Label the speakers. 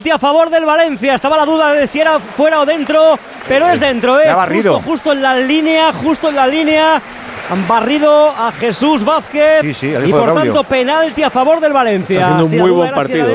Speaker 1: A favor del Valencia, estaba la duda de si era fuera o dentro, pero es dentro, es justo en la línea, han barrido a Jesús Vázquez
Speaker 2: sí,
Speaker 1: y por tanto penalti a favor del Valencia.
Speaker 3: Está haciendo un muy buen partido.